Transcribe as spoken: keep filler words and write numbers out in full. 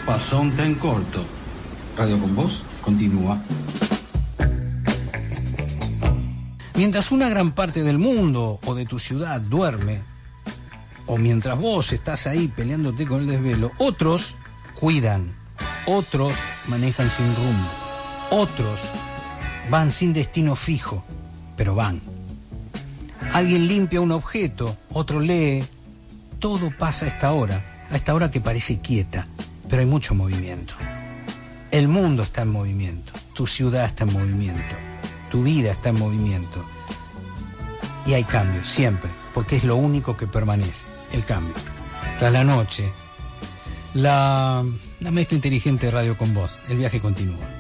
pasó un tren corto. Radio con Voz continúa. Mientras una gran parte del mundo o de tu ciudad duerme, o mientras vos estás ahí peleándote con el desvelo, otros cuidan, otros manejan sin rumbo, otros van sin destino fijo, pero van. Alguien limpia un objeto, otro lee. Todo pasa a esta hora, a esta hora que parece quieta, pero hay mucho movimiento. El mundo está en movimiento, tu ciudad está en movimiento, tu vida está en movimiento. Y hay cambios, siempre, porque es lo único que permanece, el cambio. Tras la noche, la, la mezcla inteligente de Radio con Voz, el viaje continúa.